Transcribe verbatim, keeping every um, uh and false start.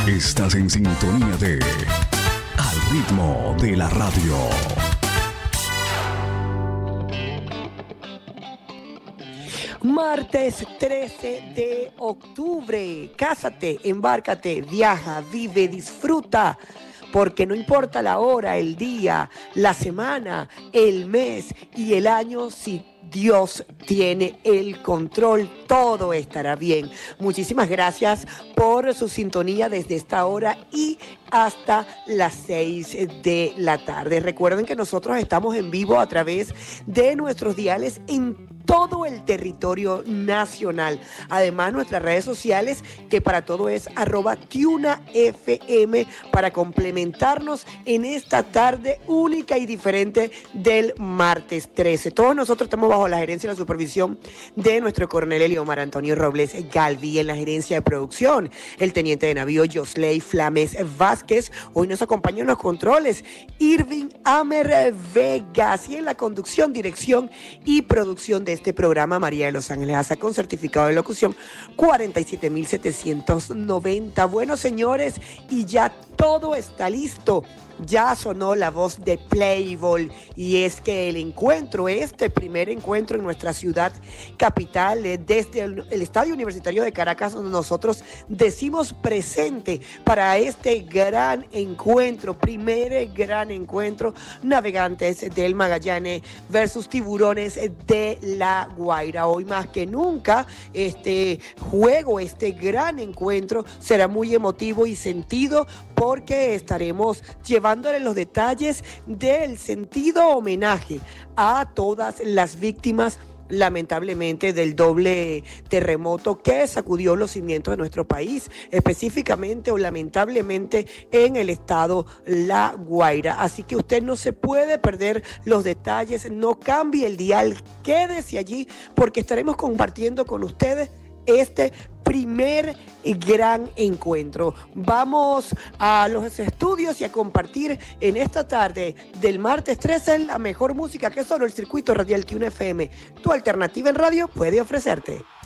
Estás en sintonía de Al ritmo de la radio. Martes trece de octubre. Cásate, embárcate, viaja, vive, disfruta. Porque no importa la hora, el día, la semana, el mes y el año, si Dios tiene el control, todo estará bien. Muchísimas gracias por su sintonía desde esta hora y hasta las seis de la tarde. Recuerden que nosotros estamos en vivo a través de nuestros diales en todo el territorio nacional. Además, nuestras redes sociales, que para todo es arroba Tiuna F M, para complementarnos en esta tarde única y diferente del martes trece. Todos nosotros estamos bajo la gerencia y la supervisión de nuestro coronel Eliomar Antonio Robles Galvi, en la gerencia de producción, el teniente de navío Josley Flames Vázquez. Hoy nos acompaña en los controles Irving Amer Vegas, y en la conducción, dirección y producción de este programa, María de los Ángeles Asa, con certificado de locución cuarenta y siete mil setecientos noventa. Bueno, señores, y ya todo está listo. Ya sonó la voz de Playboy, y es que el encuentro, este primer encuentro en nuestra ciudad capital, eh, desde el, el Estadio Universitario de Caracas, donde nosotros decimos presente para este gran encuentro, primer gran encuentro, Navegantes del Magallanes versus Tiburones de La Guaira. Hoy más que nunca, este juego, este gran encuentro será muy emotivo y sentido, porque estaremos llevándole los detalles del sentido homenaje a todas las víctimas, lamentablemente, del doble terremoto que sacudió los cimientos de nuestro país, específicamente o lamentablemente en el estado La Guaira. Así que usted no se puede perder los detalles, no cambie el dial, quédese allí, porque estaremos compartiendo con ustedes este primer gran encuentro. Vamos a los estudios y a compartir en esta tarde del martes trece la mejor música que solo el circuito radial Tiuna F M, tu alternativa en radio, puede ofrecerte.